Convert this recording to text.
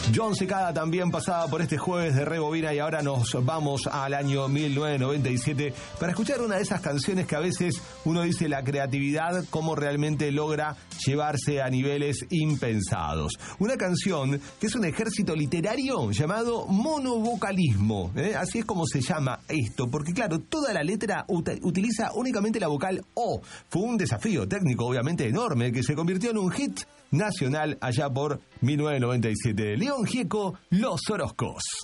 John Cicada también pasaba por este jueves de Rebobina y ahora nos vamos al año 1997 para escuchar una de esas canciones que a veces uno dice la creatividad cómo realmente logra llevarse a niveles impensados. Una canción que es un ejército literario llamado monovocalismo, así es como se llama esto, porque claro, toda la letra utiliza únicamente la vocal O. Fue un desafío técnico obviamente enorme que se convirtió en un hit nacional allá por 1997. León Gieco, Los Orozcos.